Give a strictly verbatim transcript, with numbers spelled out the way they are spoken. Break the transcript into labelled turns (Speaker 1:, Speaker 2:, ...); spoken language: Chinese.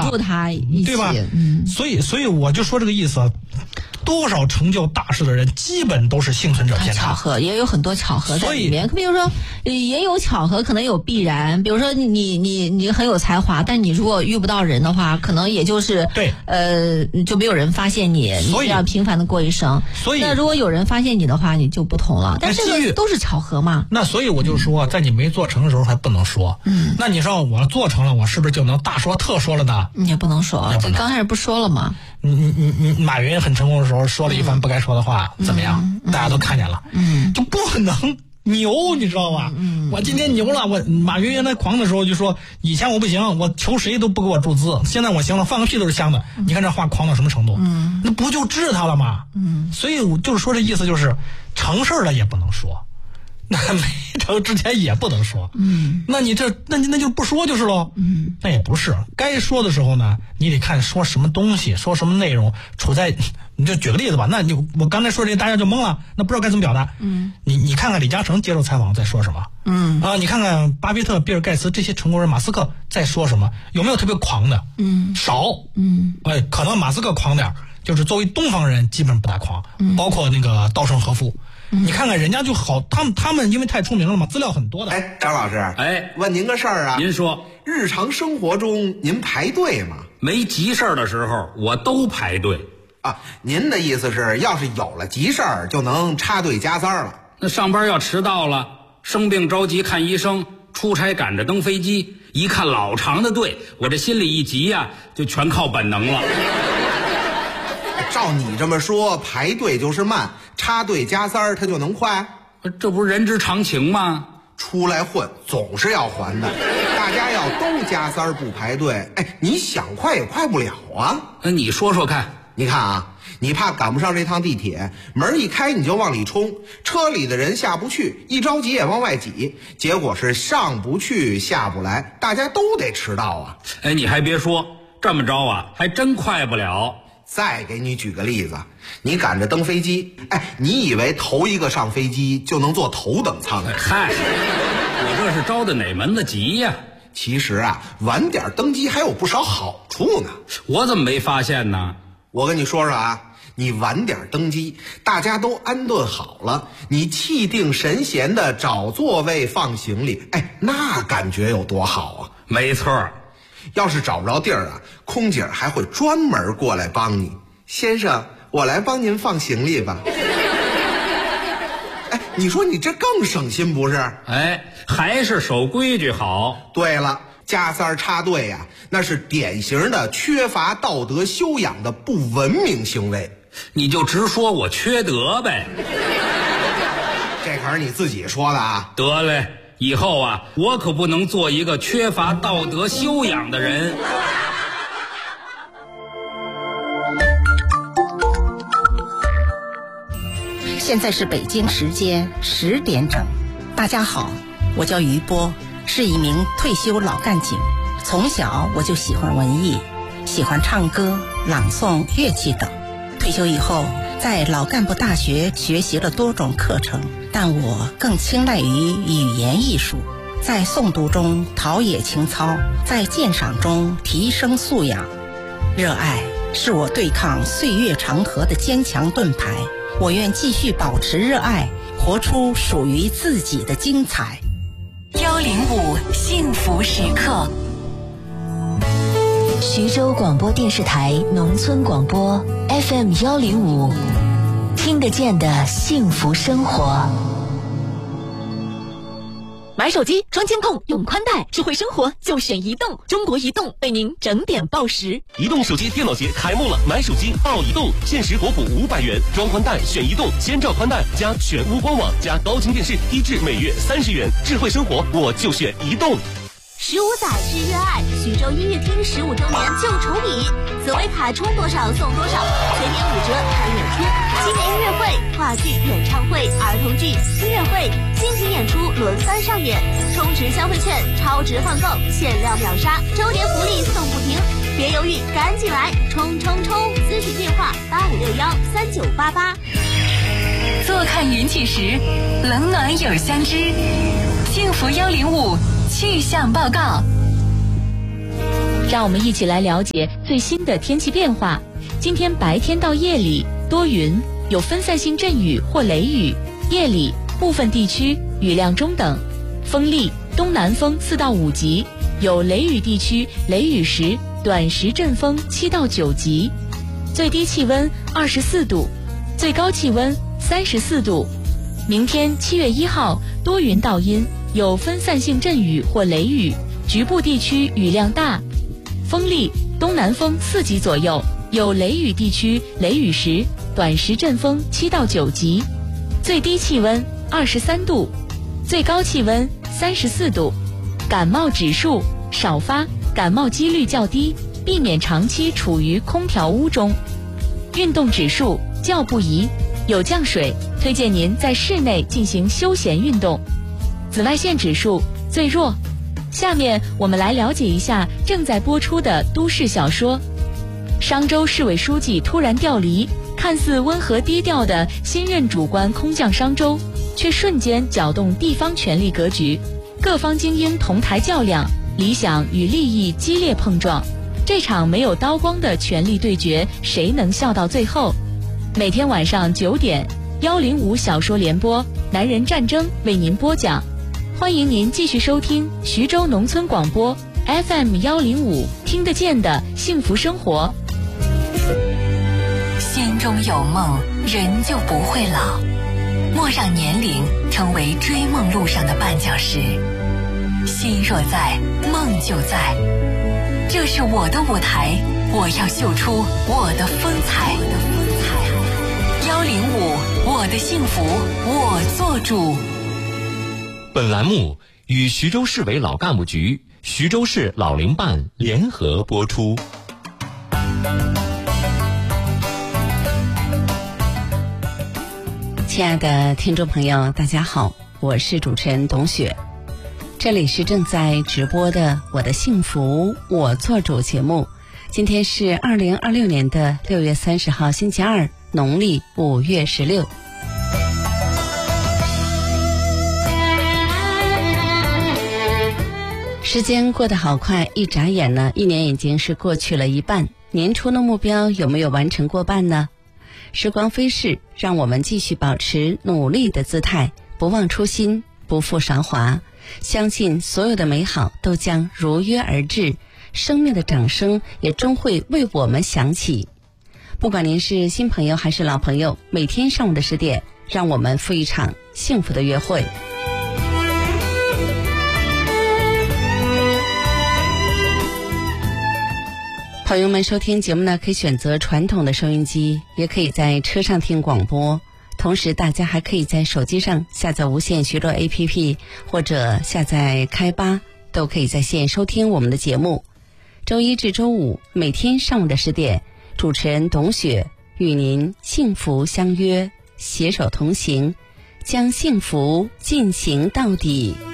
Speaker 1: 助他一起，
Speaker 2: 对吧？嗯，所以所以我就说这个意思。多少成就大事的人，基本都是幸存者偏差。
Speaker 1: 巧合也有很多巧合在里面，比如说也有巧合，可能有必然。比如说你你你很有才华，但你如果遇不到人的话，可能也就是
Speaker 2: 对
Speaker 1: 呃就没有人发现你，你这样平凡的过一生。
Speaker 2: 所以
Speaker 1: 那如果有人发现你的话，你就不同了。但这个都是巧合嘛。
Speaker 2: 那所以我就说，在你没做成的时候还不能说。嗯。那你说我做成了，我是不是就能大说特说了呢？
Speaker 1: 你也不能说，这刚开始不说了吗？
Speaker 2: 你你你你，马云很成功的时候说了一番不该说的话，嗯、怎么样？嗯、大家都看见了，嗯，就不能牛，你知道吧？嗯，我今天牛了。我马云原来狂的时候就说，以前我不行，我求谁都不给我注资，现在我行了，放个屁都是香的。嗯、你看这话狂到什么程度？嗯，那不就治他了吗？嗯，所以我就是说这意思就是，成事了也不能说。那没成之前也不能说，嗯，那你这那你那就不说就是喽，嗯，那也不是，该说的时候呢，你得看说什么东西，说什么内容，处在，你就举个例子吧，那你我刚才说这些大家就懵了，那不知道该怎么表达，嗯，你你看看李嘉诚接受采访在说什么，嗯啊，你看看巴菲特、比尔盖茨这些成功人，马斯克在说什么，有没有特别狂的？嗯，少，嗯，哎，可能马斯克狂点，就是作为东方人基本不大狂，嗯，包括那个稻盛和夫。你看看人家就好，他们他们因为太出名了嘛，资料很多的。
Speaker 3: 哎，张老师，
Speaker 4: 哎，
Speaker 3: 问您个事儿啊。
Speaker 4: 您说，
Speaker 3: 日常生活中您排队吗？
Speaker 4: 没急事儿的时候，我都排队。
Speaker 3: 啊，您的意思是，要是有了急事儿，就能插队加塞儿了？
Speaker 4: 那上班要迟到了，生病着急看医生，出差赶着登飞机，一看老长的队，我这心里一急呀、啊，就全靠本能了。
Speaker 3: 照你这么说，排队就是慢，插队加塞儿它就能快？
Speaker 4: 这不是人之常情吗？
Speaker 3: 出来混总是要还的，大家要都加塞儿不排队，哎，你想快也快不了啊。
Speaker 4: 那你说说看。
Speaker 3: 你看啊，你怕赶不上这趟地铁，门一开你就往里冲，车里的人下不去，一着急也往外挤，结果是上不去下不来，大家都得迟到啊。
Speaker 4: 哎，你还别说，这么着啊还真快不了。
Speaker 3: 再给你举个例子，你赶着登飞机，哎，你以为头一个上飞机就能坐头等舱？
Speaker 4: 嗨，我这是着的哪门子急呀？
Speaker 3: 其实啊，晚点登机还有不少好处呢。
Speaker 4: 我怎么没发现呢？
Speaker 3: 我跟你说说啊，你晚点登机，大家都安顿好了，你气定神闲的找座位放行李，哎，那感觉有多好啊！
Speaker 4: 没错。
Speaker 3: 要是找不着地儿啊，空姐还会专门过来帮你。先生，我来帮您放行李吧。哎，你说你这更省心不是？
Speaker 4: 哎，还是守规矩好。
Speaker 3: 对了，加塞儿插队呀、啊，那是典型的缺乏道德修养的不文明行为。
Speaker 4: 你就直说我缺德呗。
Speaker 3: 这可是你自己说的啊。
Speaker 4: 得嘞。以后啊，我可不能做一个缺乏道德修养的人。
Speaker 5: 现在是北京时间十点整。大家好，我叫于波，是一名退休老干警。从小我就喜欢文艺，喜欢唱歌、朗诵、乐器等。退休以后，在老干部大学学习了多种课程，但我更青睐于语言艺术，在诵读中陶冶情操，在鉴赏中提升素养。热爱是我对抗岁月长河的坚强盾牌，我愿继续保持热爱，活出属于自己的精彩。
Speaker 6: 幺零五幸福时刻，徐州广播电视台农村广播 F M 幺零五，听得见的幸福生活。
Speaker 7: 买手机装监控用宽带，智慧生活就选移动。中国移动为您整点报时。
Speaker 8: 移动手机电脑节开幕了，买手机报移动，限时国补五百元，装宽带选移动，千兆宽带加全屋官网加高清电视，低至每月三十元。智慧生活我就选移动。
Speaker 9: 十五载之热爱，徐州音乐厅十五周年就筹礼，紫薇卡充多少送多少，全年五折看演出，青年音乐会、话剧、演唱会、儿童剧、音乐会、精品演出轮番上演，充值消费券，超值换购，限量秒杀，周年福利送不停，别犹豫，赶紧来，冲冲冲！咨询电话八五六幺三九八八。
Speaker 6: 坐看云起时，冷暖有相知。幸福幺零五气象报告。
Speaker 7: 让我们一起来了解最新的天气变化。今天白天到夜里多云，有分散性阵雨或雷雨，夜里部分地区雨量中等，风力东南风四到五级，有雷雨地区雷雨时短时阵风七到九级。最低气温二十四度，最高气温三十四度。明天七月一号多云到阴，有分散性阵雨或雷雨，局部地区雨量大，风力东南风四级左右，有雷雨地区雷雨时短时阵风七到九级。最低气温二十三度，最高气温三十四度。感冒指数少发，感冒几率较低，避免长期处于空调屋中。运动指数较不宜，有降水，推荐您在室内进行休闲运动。紫外线指数最弱。下面我们来了解一下正在播出的都市小说。商州市委书记突然调离，看似温和低调的新任主官空降商州，却瞬间搅动地方权力格局，各方精英同台较量，理想与利益激烈碰撞。这场没有刀光的权力对决，谁能笑到最后？每天晚上九点，幺零五小说联播《男人战争》为您播讲。欢迎您继续收听徐州农村广播 F M 幺零五，听得见的幸福生活。
Speaker 6: 心中有梦，人就不会老。莫让年龄成为追梦路上的绊脚石。心若在，梦就在。这是我的舞台，我要秀出我的风采。幺零五，我的幸福我做主。
Speaker 8: 本栏目与徐州市委老干部局、徐州市老龄办联合播出。
Speaker 5: 亲爱的听众朋友，大家好，我是主持人董雪。这里是正在直播的我的幸福我做主节目。今天是二零二六年的六月三十号星期二，农历五月十六。时间过得好快，一眨眼呢，一年已经是过去了一半。年初的目标有没有完成过半呢？时光飞逝，让我们继续保持努力的姿态，不忘初心，不负韶华。相信所有的美好都将如约而至，生命的掌声也终会为我们响起。不管您是新朋友还是老朋友，每天上午的十点，让我们赴一场幸福的约会。朋友们收听节目呢，可以选择传统的收音机，也可以在车上听广播。同时大家还可以在手机上下载无线徐州 A P P， 或者下载开吧，都可以在线收听我们的节目。周一至周五每天上午的十点，主持人董雪与您幸福相约，携手同行，将幸福进行到底。